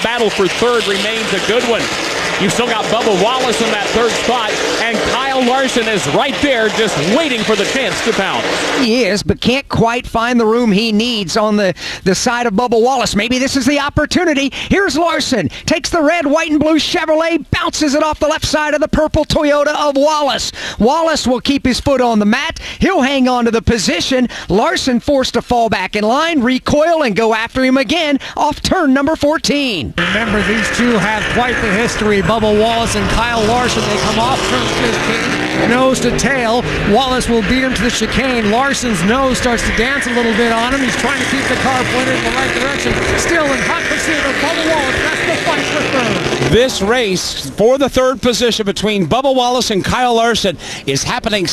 battle for third remains a good one. You've still got Bubba Wallace in that third spot, and Kyle Larson is right there just waiting for the chance to pounce. He is, but can't quite find the room he needs on the side of Bubba Wallace. Maybe this is the opportunity. Here's Larson. Takes the red, white, and blue Chevrolet, bounces it off the left side of the purple Toyota of Wallace. Wallace will keep his foot on the mat. He'll hang on to the position. Larson forced to fall back in line, recoil, and go after him again off turn number 14. Remember, these two have quite the history. Bubba Wallace and Kyle Larson, they come off turn 15, nose to tail. Wallace will beat him to the chicane. Larson's nose starts to dance a little bit on him. He's trying to keep the car pointed in the right direction. Still in hot pursuit of Bubba Wallace. That's the fight for third. This race for the third position between Bubba Wallace and Kyle Larson is happening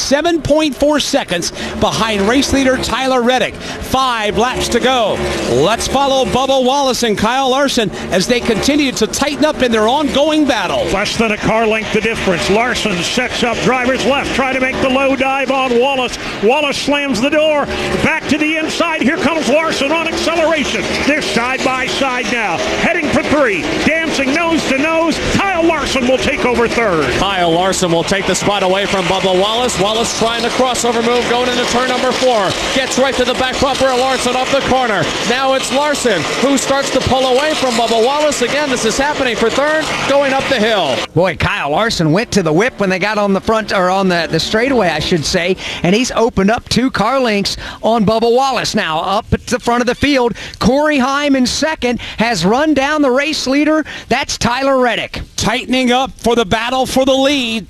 7.4 seconds behind race leader Tyler Reddick. 5 laps to go. Let's follow Bubba Wallace and Kyle Larson as they continue to tighten up in their ongoing battle. Less than a car length the difference. Larson sets up driver's left, try to make the low dive on Wallace. Wallace slams the door. Back to the inside. Here comes Larson on acceleration. They're side by side now. Heading for 3. Dancing nose to nose. Kyle Larson will take over third. Kyle Larson will take the spot away from Bubba Wallace. Wallace trying the crossover move going into turn number 4. Gets right to the back bumper of Larson off the corner. Now it's Larson who starts to pull away from Bubba Wallace. Again, this is happening for third, going up the hill. Boy, Kyle Larson went to the whip when they got on the front, or on the straightaway, I should say, and he's opened up 2 car lengths on Bubba Wallace. Now, up at the front of the field, Corey Heim in second has run down the race leader. That's Tyler Reddick. Tightening up for the battle for the lead.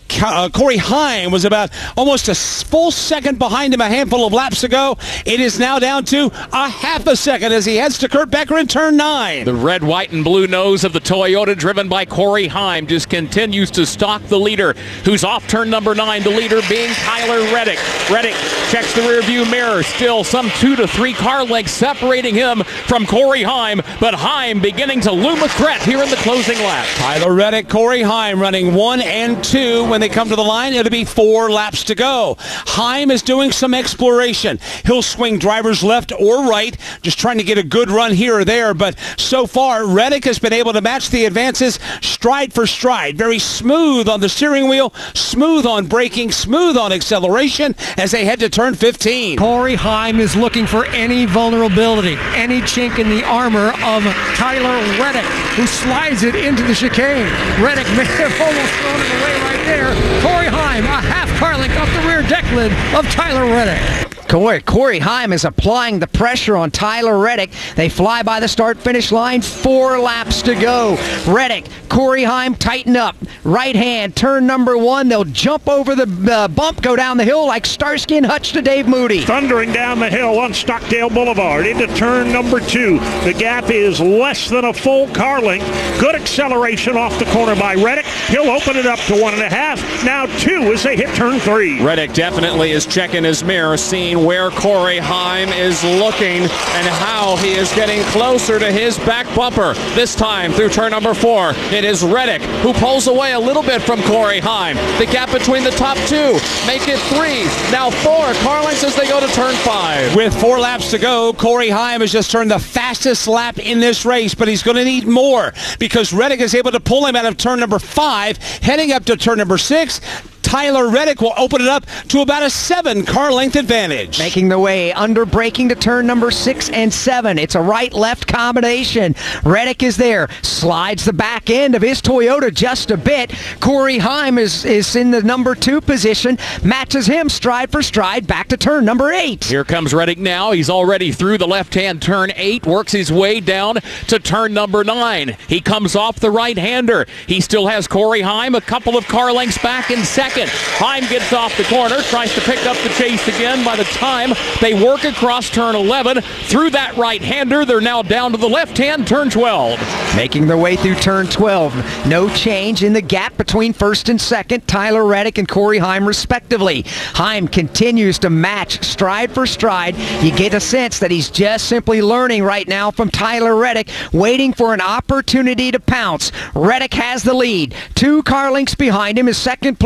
Corey Heim was about almost a full second behind him a handful of laps ago. It is now down to a half a second as he heads to Kurt Becker in turn 9. The red, white, and blue nose of the Toyota driven by Corey Heim just continues to stalk the leader, who's off turn number 9, the leader being Tyler Reddick. Reddick checks the rearview mirror, still some 2 to 3 car lengths separating him from Corey Heim, but Heim beginning to loom a threat here in the closing lap. Tyler Reddick, Corey Heim running 1 and 2 when they come to the line. It'll be 4 laps to go. Heim is doing some exploration. He'll swing drivers left or right, just trying to get a good run here or there, but so far Reddick has been able to match the advances stride for stride. Very smooth on the steering wheel, smooth on braking, smooth on acceleration as they head to turn 15. Corey Heim is looking for any vulnerability, any chink in the armor of Tyler Reddick, who slides it into the chicane. Reddick may have almost thrown it away right there. Corey Heim, a half car length off the rear deck lid of Tyler Reddick. Corey Heim is applying the pressure on Tyler Reddick. They fly by the start-finish line. 4 laps to go. Reddick, Corey Heim tighten up. Right hand, turn number 1. They'll jump over the bump, go down the hill like Starsky and Hutch to Dave Moody. Thundering down the hill on Stockdale Boulevard into turn number 2. The gap is less than a full car length. Good acceleration off the corner by Reddick. He'll open it up to 1.5. Now 2 as they hit turn 3. Reddick definitely is checking his mirror, seeing where Corey Heim is looking and how he is getting closer to his back bumper. This time through turn number 4, it is Reddick who pulls away a little bit from Corey Heim. The gap between the top 2, make it 3, now 4 car lengths as they go to turn 5. With 4 laps to go, Corey Heim has just turned the fastest lap in this race, but he's going to need more because Reddick is able to pull him out of turn number 5, heading up to turn number 6. Tyler Reddick will open it up to about a 7 car length advantage. Making the way under braking to turn number 6 and 7. It's a right-left combination. Reddick is there. Slides the back end of his Toyota just a bit. Corey Heim is in the number 2 position. Matches him stride for stride back to turn number 8. Here comes Reddick now. He's already through the left-hand turn 8. Works his way down to turn number 9. He comes off the right-hander. He still has Corey Heim a couple of car lengths back in second. Heim gets off the corner, tries to pick up the chase again. By the time they work across turn 11, through that right-hander, they're now down to the left-hand turn 12. Making their way through turn 12. No change in the gap between first and second, Tyler Reddick and Corey Heim respectively. Heim continues to match stride for stride. You get a sense that he's just simply learning right now from Tyler Reddick, waiting for an opportunity to pounce. Reddick has the lead. 2 car lengths behind him is second place Corey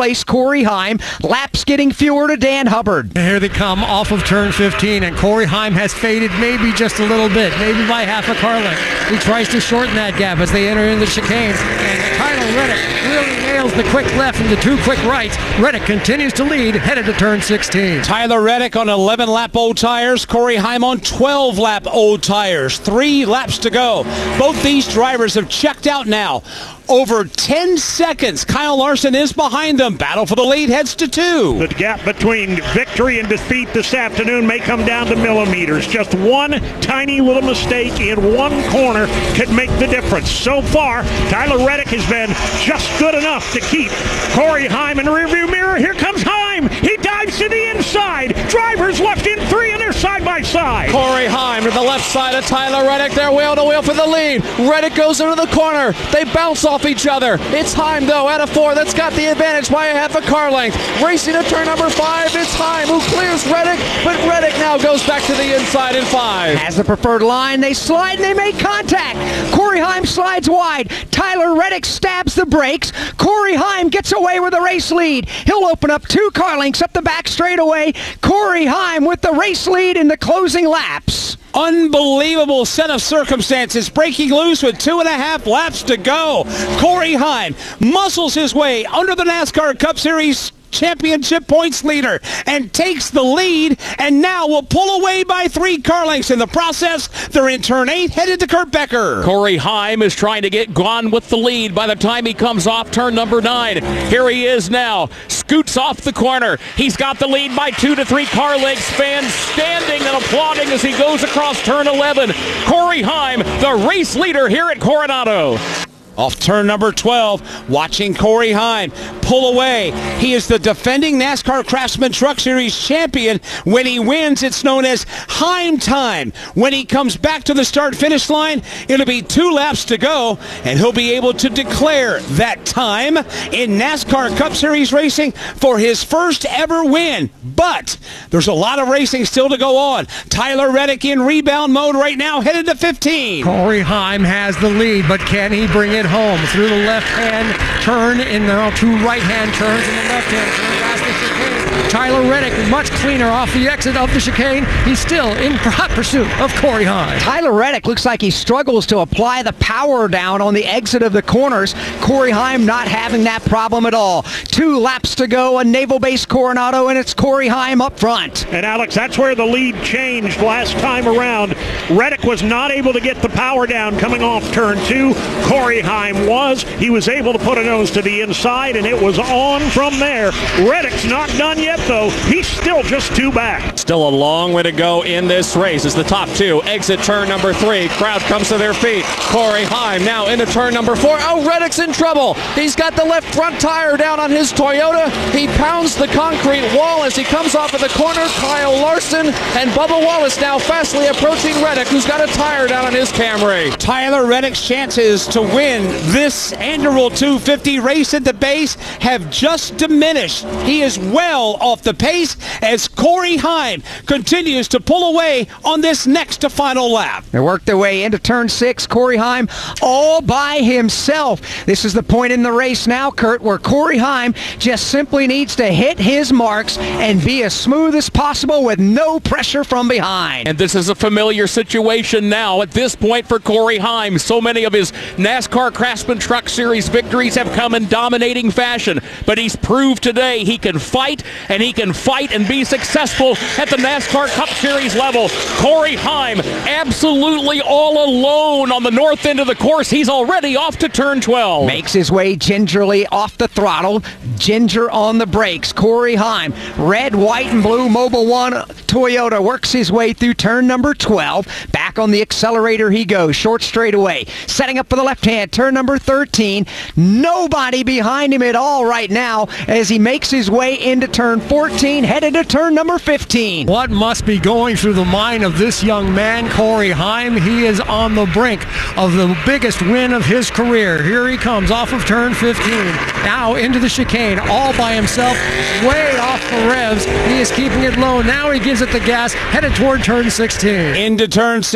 Corey Heim. Laps getting fewer to Dan Hubbard. And here they come off of turn 15, and Corey Heim has faded maybe just a little bit, maybe by half a car length. He tries to shorten that gap as they enter into the chicane, and Tyler Reddick really nails the quick left and the two quick rights. Reddick continues to lead, headed to turn 16. Tyler Reddick on 11-lap old tires. Corey Heim on 12-lap old tires. 3 laps to go. Both these drivers have checked out now. Over 10 seconds. Kyle Larson is behind them. Battle for the lead heads to 2. The gap between victory and defeat this afternoon may come down to millimeters. Just one tiny little mistake in one corner could make the difference. So far, Tyler Reddick has been just good enough to keep Corey Heim in the rearview mirror. Here comes Heim. He dives to the inside. Drivers left in 3 and they're side by side. Corey Heim to the left side of Tyler Reddick. They're wheel to wheel for the lead. Reddick goes into the corner. They bounce off each other. It's Heim, though, out of 4. That's got the advantage by a half a car length. Racing to turn number 5. It's Heim who clears Reddick, but Reddick now goes back to the inside in 5. As the preferred line, they slide and they make contact. Corey Heim slides wide. Tyler Reddick stabs the brakes. Corey Heim gets away with the race lead. He'll open up 2 car lengths up the back straightaway. Corey Heim with the race lead in the closing laps. Unbelievable set of circumstances. Breaking loose with 2.5 laps to go. Corey Heim muscles his way under the NASCAR Cup Series championship points leader and takes the lead, and now will pull away by 3 car lengths. In the process, they're in turn 8, headed to Kurt Becker. Corey Heim is trying to get gone with the lead by the time he comes off turn number 9. Here he is now, scoots off the corner. He's got the lead by 2 to 3 car lengths. Fans standing and applauding as he goes across turn 11. Corey Heim, the race leader here at Coronado. Off turn number 12, watching Corey Heim pull away. He is the defending NASCAR Craftsman Truck Series champion. When he wins, it's known as Heim time. When he comes back to the start-finish line, it'll be 2 laps to go, and he'll be able to declare that time in NASCAR Cup Series racing for his first ever win. But there's a lot of racing still to go on. Tyler Reddick in rebound mode right now, headed to 15. Corey Heim has the lead, but can he bring it home through the left-hand turn and now 2 right-hand turns in the left-hand turn past the chicane. Tyler Reddick much cleaner off the exit of the chicane. He's still in hot pursuit of Corey Heim. Tyler Reddick looks like he struggles to apply the power down on the exit of the corners. Corey Heim not having that problem at all. 2 laps to go, a Naval Base Coronado, and it's Corey Heim up front. And Alex, that's where the lead changed last time around. Reddick was not able to get the power down coming off turn 2. Corey Heim was. He was able to put a nose to the inside, and it was on from there. Reddick's not done yet, though. He's still just 2 back. Still a long way to go in this race as the top 2 exit turn number 3. Crowd comes to their feet. Corey Heim now into turn number 4. Oh, Reddick's in trouble. He's got the left front tire down on his Toyota. He pounds the concrete wall as he comes off of the corner. Kyle Larson and Bubba Wallace now fastly approaching Reddick, who's got a tire down on his Camry. Tyler Reddick's chances to win this annual 250 race at the base have just diminished. He is well off the pace as Corey Heim continues to pull away on this next to final lap. They work their way into turn 6. Corey Heim all by himself. This is the point in the race now, Kurt, where Corey Heim just simply needs to hit his marks and be as smooth as possible with no pressure from behind. And this is a familiar situation now at this point for Corey Heim. So many of his NASCAR Craftsman Truck Series victories have come in dominating fashion, but he's proved today he can fight, and he can fight and be successful at the NASCAR Cup Series level. Corey Heim absolutely all alone on the north end of the course. He's already off to turn 12. Makes his way gingerly off the throttle, ginger on the brakes. Corey Heim, red, white, and blue Mobil 1 Toyota, works his way through turn number 12. Back on the accelerator he goes, short straightaway. Setting up for the left-hand, turn number 13. Nobody behind him at all right now as he makes his way into turn 14, headed to turn number 15. What must be going through the mind of this young man, Corey Heim? He is on the brink of the biggest win of his career. Here he comes off of turn 15, now into the chicane, all by himself, way off the revs. He is keeping it low. Now he gives it the gas, headed toward turn 16. Into turn 16.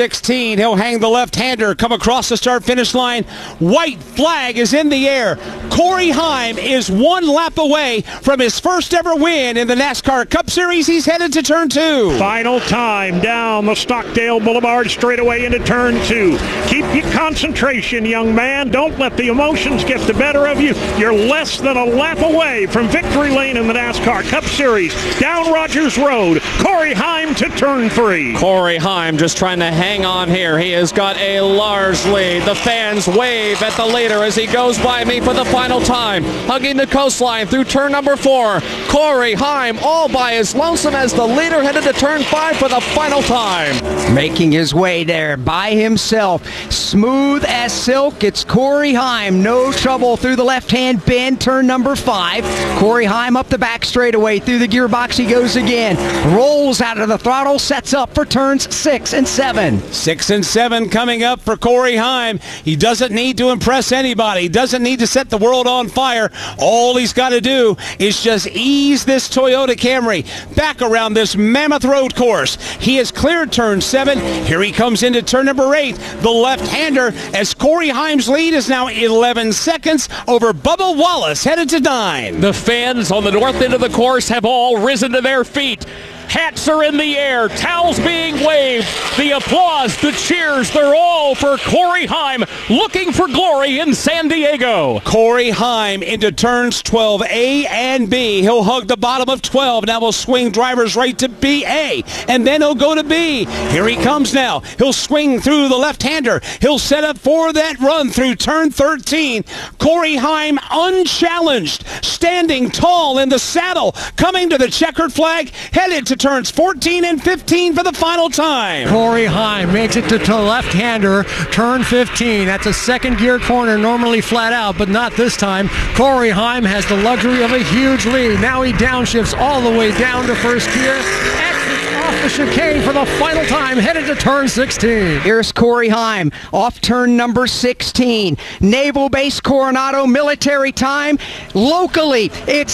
16. He'll hang the left-hander, come across the start-finish line. White flag is in the air. Corey Heim is one lap away from his first ever win in the NASCAR Cup Series. He's headed to turn 2. Final time down the Stockdale Boulevard straightaway into turn 2. Keep your concentration, young man. Don't let the emotions get the better of you. You're less than a lap away from victory lane in the NASCAR Cup Series. Down Rogers Road, Corey Heim to turn 3. Corey Heim just trying to hang on here. He has got a large lead. The fans wave at the leader as he goes by me for the final time. Hugging the coastline through turn number 4. Corey Heim all by his lonesome as the leader headed to turn 5 for the final time. Making his way there by himself. Smooth as silk. It's Corey Heim. No trouble through the left-hand bend, turn number 5. Corey Heim up the back straightaway. Through the gearbox he goes again. Rolls out of the throttle, sets up for turns 6 and 7. 6 and 7 coming up for Corey Heim. He doesn't need to impress anybody. He doesn't need to set the world on fire. All he's got to do is just ease this Toyota Camry back around this mammoth road course. He has cleared turn 7. Here he comes into turn number 8. The left-hander, as Corey Heim's lead is now 11 seconds over Bubba Wallace, headed to 9. The fans on the north end of the course have all risen to their feet. Hats are in the air, towels being waved, the applause, the cheers, they're all for Corey Heim, looking for glory in San Diego. Corey Heim into turns 12A and B. He'll hug the bottom of 12. Now we'll swing drivers right to BA, and then he'll go to B. Here he comes now. He'll swing through the left-hander. He'll set up for that run through turn 13. Corey Heim unchallenged, standing tall in the saddle, coming to the checkered flag, headed to turns 14 and 15 for the final time. Corey Heim makes it to left-hander, turn 15. That's a second gear corner, normally flat out, but not this time. Corey Heim has the luxury of a huge lead. Now he downshifts all the way down to first gear. Exits off the chicane for the final time, headed to turn 16. Here's Corey Heim off turn number 16. Naval Base Coronado military time. Locally, it's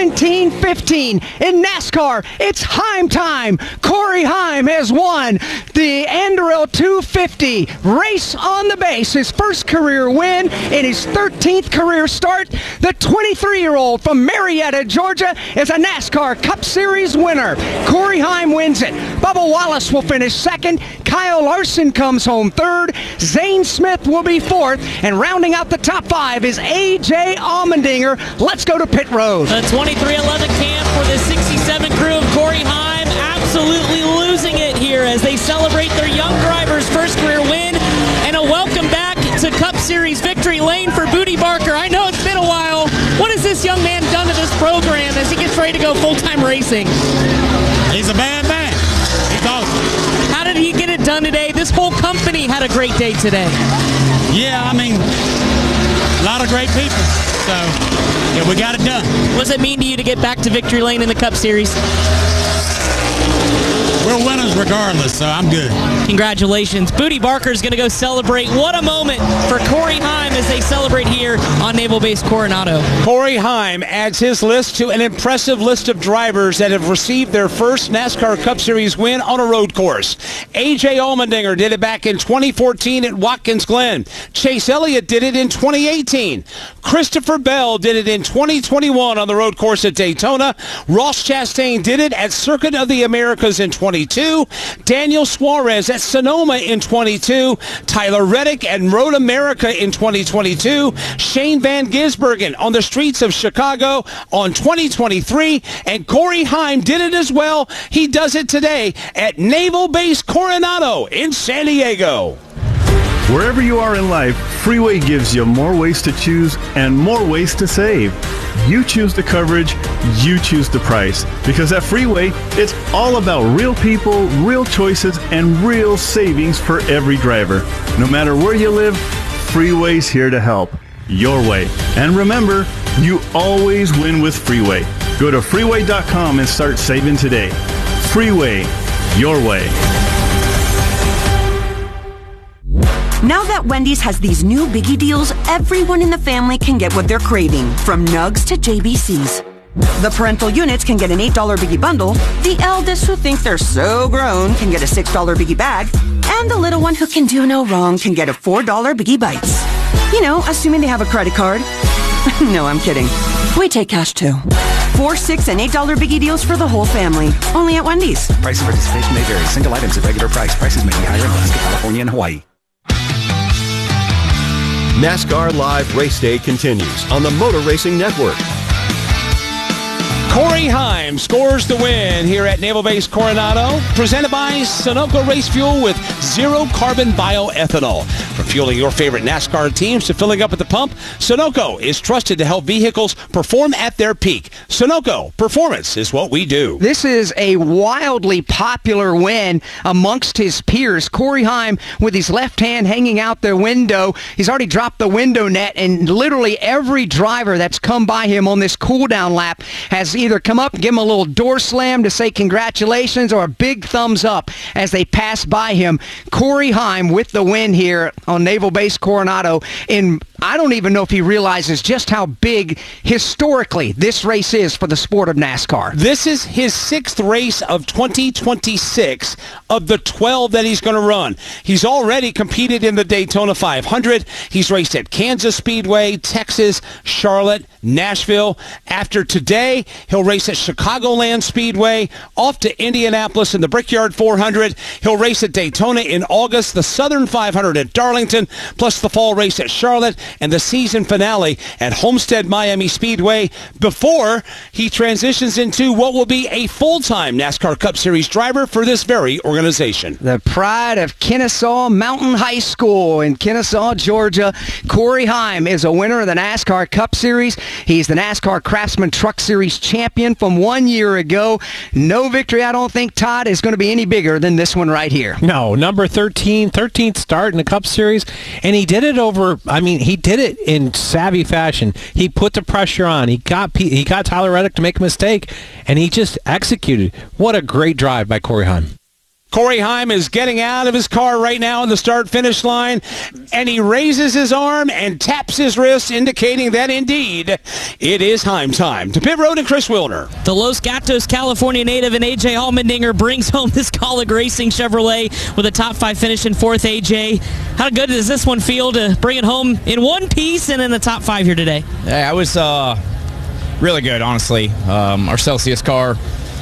17:15. In NASCAR, it's Heim time. Corey Heim has won the Anduril 250 race on the base. His first career win in his 13th career start. The 23-year-old from Marietta, Georgia is a NASCAR Cup Series winner. Corey Heim wins it. Bubba Wallace will finish second. Kyle Larson comes home third. Zane Smith will be fourth. And rounding out the top 5 is A.J. Allmendinger. Let's go to pit road. The 2311 camp for the 67 crew of Corey Heim absolutely losing it here as they celebrate their young driver's first career win, and a welcome back to Cup Series victory lane for Booty Barker. I know it's been a while. What has this young man done to this program as he gets ready to go full-time racing? He's a bad man. He's awesome. How did he get it done today? This whole company had a great day today. Yeah, I mean, a lot of great people. So, yeah, we got it done. What does it mean to you to get back to victory lane in the Cup Series? We're winners regardless, so I'm good. Congratulations. Booty Barker's going to go celebrate. What a moment for Corey Heim as they celebrate here on Naval Base Coronado. Corey Heim adds his list to an impressive list of drivers that have received their first NASCAR Cup Series win on a road course. A.J. Allmendinger did it back in 2014 at Watkins Glen. Chase Elliott did it in 2018. Christopher Bell did it in 2021 on the road course at Daytona. Ross Chastain did it at Circuit of the Americas in 2022. Daniel Suarez at Sonoma in 22. Tyler Reddick at Road America in 2022. Shane Van Gisbergen on the streets of Chicago on 2023. And Corey Heim did it as well. He does it today at Naval Base Coronado in San Diego. Wherever you are in life, Freeway gives you more ways to choose and more ways to save. You choose the coverage, you choose the price. Because at Freeway, it's all about real people, real choices, and real savings for every driver. No matter where you live, Freeway's here to help. Your way. And remember, you always win with Freeway. Go to freeway.com and start saving today. Freeway, your way. Now that Wendy's has these new biggie deals, everyone in the family can get what they're craving, from nugs to JBCs. The parental units can get an $8 Biggie bundle, the eldest who think they're so grown can get a $6 Biggie bag, and the little one who can do no wrong can get a $4 Biggie Bites. You know, assuming they have a credit card. No, I'm kidding. We take cash too. $4, $6, and $8 Biggie deals for the whole family. Only at Wendy's. Price of participation may vary. Single items at regular price. Prices may be higher in Alaska, California, and Hawaii. NASCAR Live Race Day continues on the Motor Racing Network. Corey Heim scores the win here at Naval Base Coronado, presented by Sunoco Race Fuel with zero carbon bioethanol. From fueling your favorite NASCAR teams to filling up at the pump, Sunoco is trusted to help vehicles perform at their peak. Sunoco, performance is what we do. This is a wildly popular win amongst his peers. Corey Heim with his left hand hanging out the window. He's already dropped the window net, and literally every driver that's come by him on this cool-down lap has either come up and give him a little door slam to say congratulations or a big thumbs up as they pass by him. Corey Heim with the win here on Naval Base Coronado. And I don't even know if he realizes just how big historically this race is for the sport of NASCAR. This is his 6th race of 2026 of the 12 that he's going to run. He's already competed in the Daytona 500. He's raced at Kansas Speedway, Texas, Charlotte, Nashville. After today, he'll race at Chicagoland Speedway, off to Indianapolis in the Brickyard 400. He'll race at Daytona in August, the Southern 500 at Darlington, plus the fall race at Charlotte, and the season finale at Homestead Miami Speedway before he transitions into what will be a full-time NASCAR Cup Series driver for this very organization. The pride of Kennesaw Mountain High School in Kennesaw, Georgia. Corey Heim is a winner of the NASCAR Cup Series. He's the NASCAR Craftsman Truck Series champion from 1 year ago. No victory, I don't think, Todd, is going to be any bigger than this one right here. No, number 13th start in the Cup Series, and he did it he did it in savvy fashion. He put the pressure on. He got Tyler Reddick to make a mistake, and he just executed. What a great drive by Corey Heim. Corey Heim is getting out of his car right now on the start-finish line, and he raises his arm and taps his wrist, indicating that indeed it is Heim time. To pit road and Chris Wilner. The Los Gatos, California native and A.J. Allmendinger brings home this Kaulig Racing Chevrolet with a top 5 finish in 4th. A.J., how good does this one feel to bring it home in one piece and in the top 5 here today? Yeah, it was really good, honestly. Our Celsius car,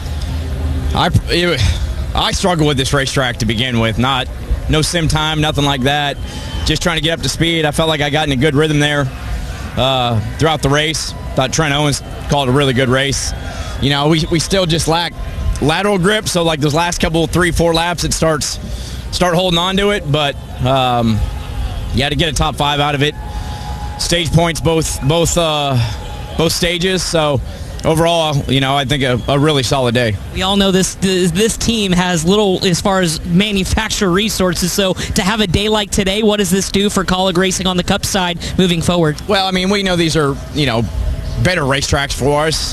I struggled with this racetrack to begin with. No sim time, nothing like that. Just trying to get up to speed. I felt like I got in a good rhythm there throughout the race. Thought Trent Owens called a really good race. You know, we still just lack lateral grip, so like those last couple 3-4 laps, it start holding on to it. But you had to get a top 5 out of it. Stage points both stages. So overall, I think a really solid day. We all know this team has little as far as manufacturer resources, so to have a day like today, what does this do for Kaulig Racing on the Cup side moving forward? Well, we know these are, better racetracks for us.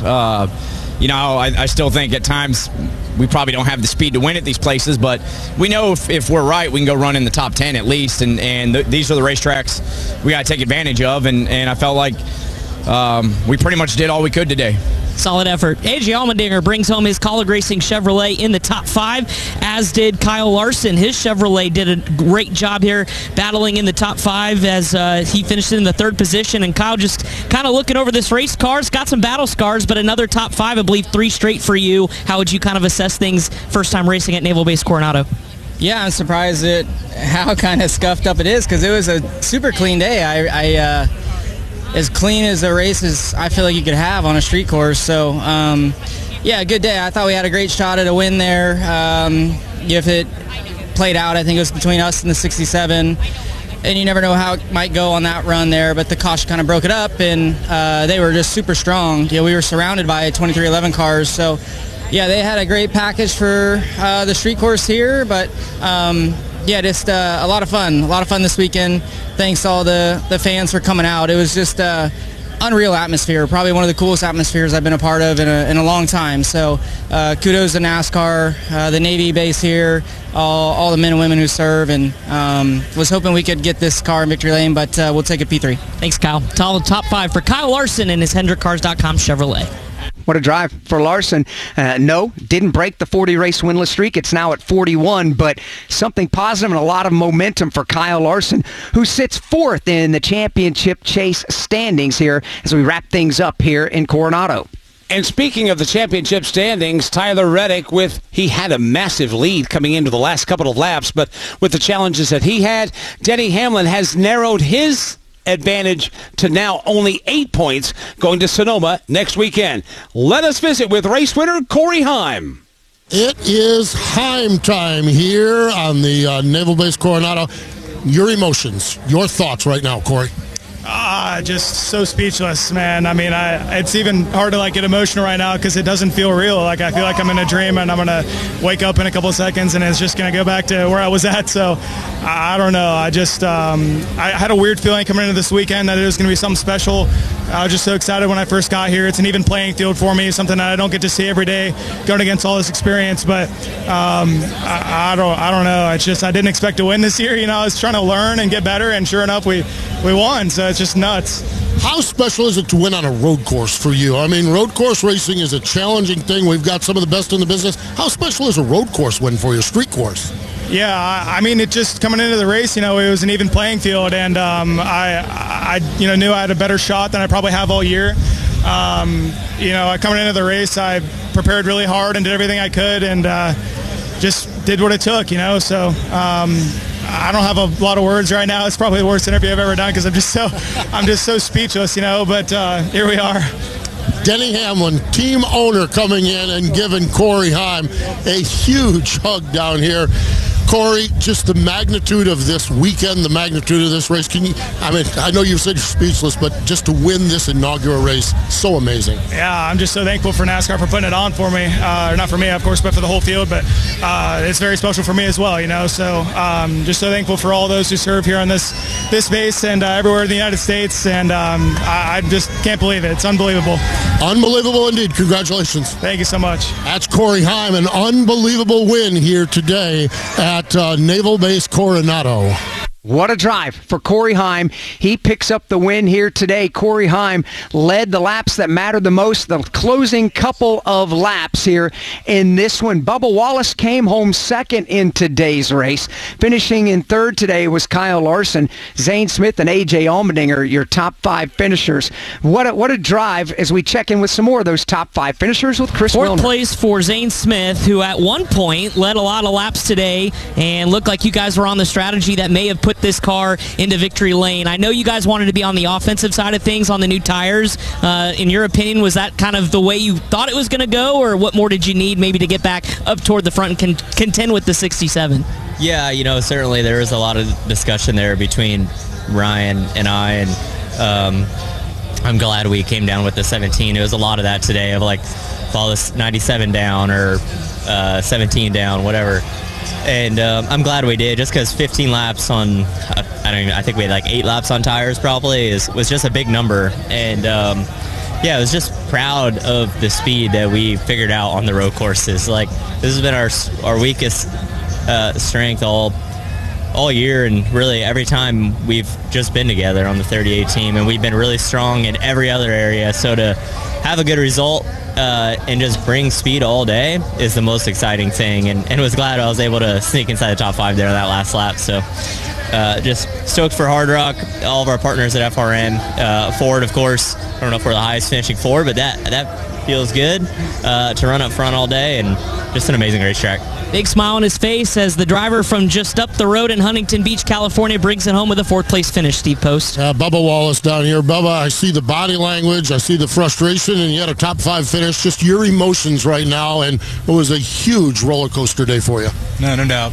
I still think at times we probably don't have the speed to win at these places, but we know if we're right, we can go run in the top 10 at least, and these are the racetracks we got to take advantage of, and I felt like we pretty much did all we could today. Solid effort. A.J. Allmendinger brings home his Kaulig Racing Chevrolet in the top 5, as did Kyle Larson. His Chevrolet did a great job here battling in the top 5 as he finished in the 3rd position. And Kyle just kind of looking over this race car. It's got some battle scars, but another top 5, I believe 3 straight for you. How would you kind of assess things first time racing at Naval Base Coronado? Yeah, I'm surprised at how kind of scuffed up it is because it was a super clean day. I as clean as a race as I feel like you could have on a street course. So, yeah, good day. I thought we had a great shot at a win there. If it played out, I think it was between us and the 67. And you never know how it might go on that run there, but the caution kind of broke it up, and they were just super strong. We were surrounded by 2311 cars. So, yeah, they had a great package for the street course here, but yeah, just a lot of fun. A lot of fun this weekend. Thanks to all the fans for coming out. It was just unreal atmosphere. Probably one of the coolest atmospheres I've been a part of in a long time. So kudos to NASCAR, the Navy base here, all the men and women who serve, and was hoping we could get this car in victory lane, but we'll take a P3. Thanks, Kyle. Top 5 for Kyle Larson and his HendrickCars.com Chevrolet. What a drive for Larson. No, didn't break the 40-race winless streak. It's now at 41, but something positive and a lot of momentum for Kyle Larson, who sits fourth in the championship chase standings here as we wrap things up here in Coronado. And speaking of the championship standings, Tyler Reddick, he had a massive lead coming into the last couple of laps, but with the challenges that he had, Denny Hamlin has narrowed his advantage to now only 8 points going to Sonoma next weekend. Let us visit with race winner Corey Heim. It is Heim time here on the Naval Base Coronado. Your emotions, your thoughts right now, Corey. Just so speechless, man. I mean, it's even hard to get emotional right now because it doesn't feel real. I feel like I'm in a dream and I'm going to wake up in a couple of seconds and it's just going to go back to where I was at. So I don't know. I had a weird feeling coming into this weekend that it was going to be something special. I was just so excited when I first got here. It's an even playing field for me, something that I don't get to see every day going against all this experience. But I don't know. It's just I didn't expect to win this year. I was trying to learn and get better, and sure enough, we won. So it's just nuts. How special is it to win on a road course for you? I mean, road course racing is a challenging thing. We've got some of the best in the business. How special is a road course win for you, street course? Yeah, I mean, it just coming into the race, it was an even playing field, and I knew I had a better shot than I probably have all year. Coming into the race, I prepared really hard and did everything I could, and just did what it took, So I don't have a lot of words right now. It's probably the worst interview I've ever done because I'm just so speechless, But here we are. Denny Hamlin, team owner, coming in and giving Corey Heim a huge hug down here. Corey, just the magnitude of this weekend, the magnitude of this race. I know you said you're speechless, but just to win this inaugural race, so amazing. Yeah, I'm just so thankful for NASCAR for putting it on for me. Not for me, of course, but for the whole field. But it's very special for me as well, So just so thankful for all those who serve here on this base and everywhere in the United States. And I just can't believe it. It's unbelievable. Unbelievable indeed. Congratulations. Thank you so much. That's Corey Heim, an unbelievable win here today at Naval Base Coronado. What a drive for Corey Heim. He picks up the win here today. Corey Heim led the laps that mattered the most, the closing couple of laps here in this one. Bubba Wallace came home second in today's race. Finishing in third today was Kyle Larson. Zane Smith and A.J. Allmendinger, your top five finishers. What a drive as we check in with some more of those top five finishers with Chris Wilner. Fourth place for Zane Smith, who at one point led a lot of laps today and looked like you guys were on the strategy that may have put this car into victory lane. I know you guys wanted to be on the offensive side of things on the new tires. In your opinion, was that kind of the way you thought it was going to go, or what more did you need maybe to get back up toward the front and contend with the 67? Yeah, certainly there was a lot of discussion there between Ryan and I, and I'm glad we came down with the 17. It was a lot of that today of follow this 97 down or 17 down, whatever. And I'm glad we did, just because 15 laps on, I think we had 8 laps on tires probably, was just a big number. And I was just proud of the speed that we figured out on the road courses. This has been our weakest strength all year, and really every time we've just been together on the 38 team, and we've been really strong in every other area. So to have a good result and just bring speed all day is the most exciting thing, and was glad I was able to sneak inside the top 5 there on that last lap. So just stoked for Hard Rock, all of our partners at FRM, Ford, of course. I don't know if we're the highest finishing Ford, but that feels good to run up front all day, and just an amazing racetrack. Big smile on his face as the driver from just up the road in Huntington Beach, California, brings it home with a 4th place finish. Steve Post. Bubba Wallace down here. Bubba, I see the body language, I see the frustration, and you had a top 5 finish. Just your emotions right now, and it was a huge roller coaster day for you. No doubt.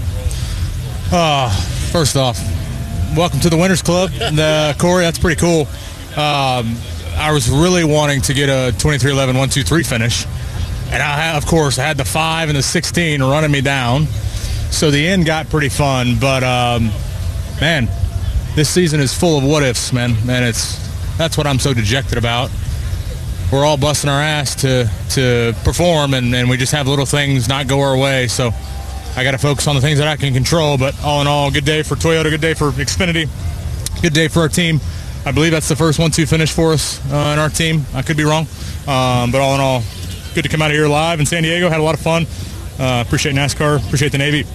First off, welcome to the Winners Club. Corey, that's pretty cool. I was really wanting to get a 23-11 1-2-3 finish. And I had the 5 and the 16 running me down. So the end got pretty fun. But, man, this season is full of what-ifs, man. And that's what I'm so dejected about. We're all busting our ass to perform, and we just have little things not go our way. So I got to focus on the things that I can control. But all in all, good day for Toyota, good day for Xfinity, good day for our team. I believe that's the first 1-2 finish for us in our team. I could be wrong. But all in all, good to come out of here live in San Diego. Had a lot of fun. Appreciate NASCAR. Appreciate the Navy.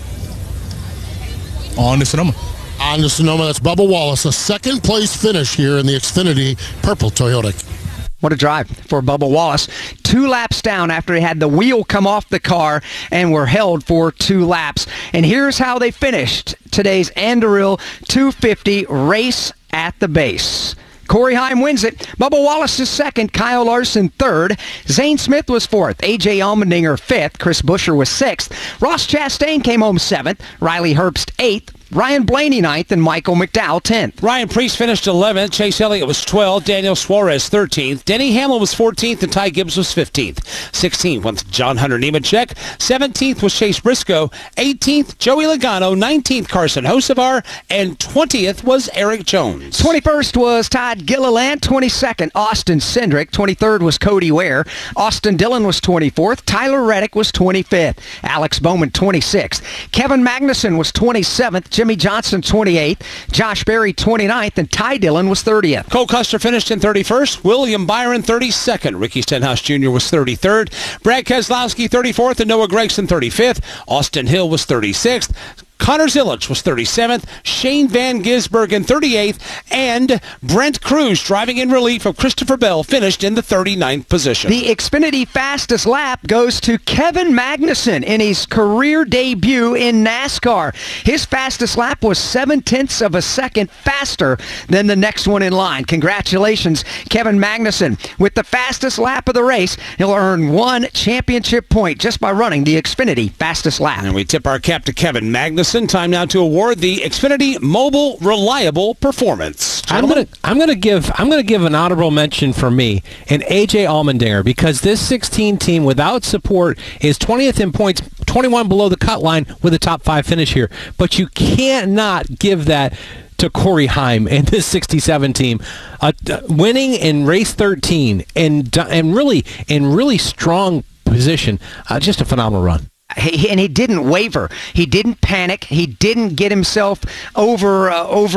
On to Sonoma. On to Sonoma. That's Bubba Wallace. A second-place finish here in the Xfinity Purple Toyota. What a drive for Bubba Wallace. 2 laps down after he had the wheel come off the car and were held for 2 laps. And here's how they finished today's Anduril 250 race at the base. Corey Heim wins it. Bubba Wallace is second. Kyle Larson third. Zane Smith was fourth. A.J. Allmendinger fifth. Chris Buescher was sixth. Ross Chastain came home seventh. Riley Herbst eighth. Ryan Blaney 9th and Michael McDowell 10th. Ryan Preece finished 11th. Chase Elliott was 12th. Daniel Suarez 13th. Denny Hamlin was 14th and Ty Gibbs was 15th. 16th was John Hunter Nemechek. 17th was Chase Briscoe. 18th, Joey Logano. 19th, Carson Hocevar. And 20th was Eric Jones. 21st was Todd Gilliland. 22nd, Austin Cindric. 23rd was Cody Ware. Austin Dillon was 24th. Tyler Reddick was 25th. Alex Bowman 26th. Kevin Magnuson was 27th. Jimmy Johnson 28th, Josh Berry 29th, and Ty Dillon was 30th. Cole Custer finished in 31st, William Byron 32nd, Ricky Stenhouse Jr. was 33rd, Brad Keselowski 34th, and Noah Gragson 35th, Austin Hill was 36th, Connor Zilic was 37th, Shane Van Gisbergen 38th, and Brent Cruz, driving in relief of Christopher Bell, finished in the 39th position. The Xfinity fastest lap goes to Kevin Magnuson in his career debut in NASCAR. His fastest lap was 0.7 of a second faster than the next one in line. Congratulations, Kevin Magnuson. With the fastest lap of the race, he'll earn 1 championship point just by running the Xfinity fastest lap. And we tip our cap to Kevin Magnuson. Time now to award the Xfinity Mobile Reliable Performance. I'm gonna give an honorable mention for me and A.J. Allmendinger, because this 16 team without support is 20th in points, 21 below the cut line with a top 5 finish here. But you cannot give that to Corey Heim and this 67 team, winning in race 13 and really in really strong position. Just a phenomenal run. And he didn't waver. He didn't panic. He didn't get himself over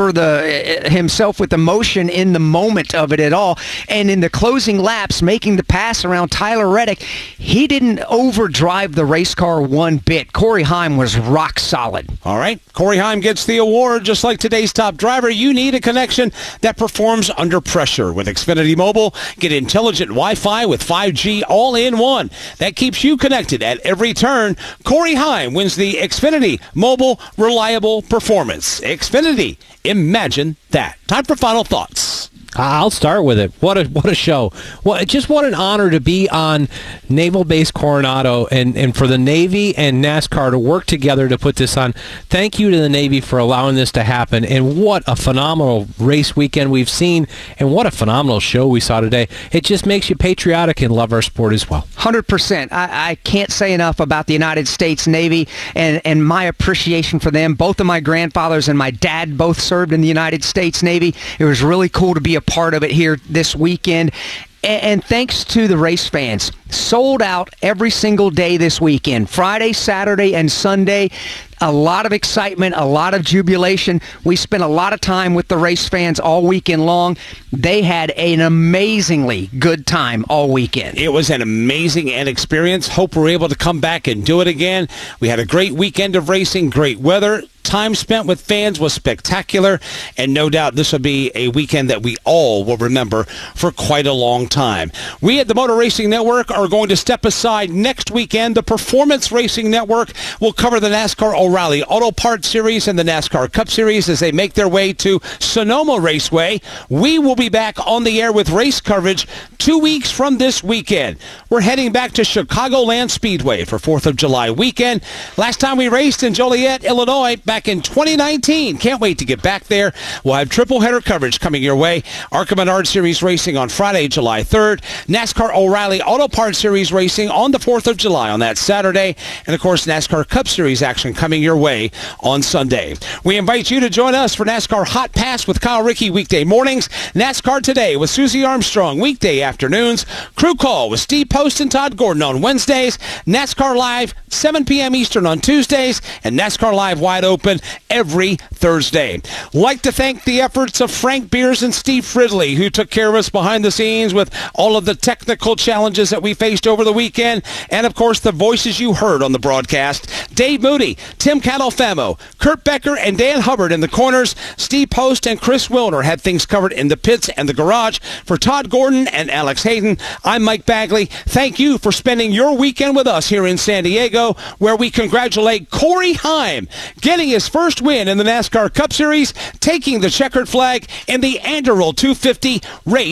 himself with emotion in the moment of it at all. And in the closing laps, making the pass around Tyler Reddick, he didn't overdrive the race car one bit. Corey Heim was rock solid. All right, Corey Heim gets the award. Just like today's top driver, you need a connection that performs under pressure. With Xfinity Mobile, get intelligent Wi-Fi with 5G all-in-one. That keeps you connected at every turn. Corey Heim wins the Xfinity Mobile Reliable Performance. Xfinity, imagine that. Time for final thoughts. I'll start with it. What a show. What an honor to be on Naval Base Coronado and for the Navy and NASCAR to work together to put this on. Thank you to the Navy for allowing this to happen. And what a phenomenal race weekend we've seen, and what a phenomenal show we saw today. It just makes you patriotic and love our sport as well. 100%. I can't say enough about the United States Navy and my appreciation for them. Both of my grandfathers and my dad both served in the United States Navy. It was really cool to be a part of it here this weekend. And thanks to the race fans, sold out every single day this weekend. Friday, Saturday, and Sunday. A lot of excitement, a lot of jubilation. We spent a lot of time with the race fans all weekend long. They had an amazingly good time all weekend. It was an amazing experience. Hope we're able to come back and do it again. We had a great weekend of racing, great weather. Time spent with fans was spectacular, and no doubt this will be a weekend that we all will remember for quite a long time. We at the Motor Racing Network are going to step aside next weekend. The Performance Racing Network will cover the NASCAR O'Reilly Auto Parts Series and the NASCAR Cup Series as they make their way to Sonoma Raceway. We will be back on the air with race coverage 2 weeks from this weekend. We're heading back to Chicagoland Speedway for 4th of July weekend. Last time we raced in Joliet, Illinois, back in 2019. Can't wait to get back there. We'll have triple header coverage coming your way. ARCA Menard Series racing on Friday, July 3rd. NASCAR O'Reilly Auto Parts Series racing on the 4th of July on that Saturday. And, of course, NASCAR Cup Series action coming coming your way on Sunday. We invite you to join us for NASCAR Hot Pass with Kyle Rickey weekday mornings, NASCAR Today with Susie Armstrong weekday afternoons, Crew Call with Steve Post and Todd Gordon on Wednesdays, NASCAR Live 7 p.m. Eastern on Tuesdays, and NASCAR Live Wide Open every Thursday. Like to thank the efforts of Frank Beers and Steve Fridley, who took care of us behind the scenes with all of the technical challenges that we faced over the weekend, and of course the voices you heard on the broadcast. Dave Moody, Tim Catalfamo, Kurt Becker, and Dan Hubbard in the corners. Steve Post and Chris Wilner had things covered in the pits and the garage. For Todd Gordon and Alex Hayden, I'm Mike Bagley. Thank you for spending your weekend with us here in San Diego, where we congratulate Corey Heim getting his first win in the NASCAR Cup Series, taking the checkered flag in the Anderle 250 race.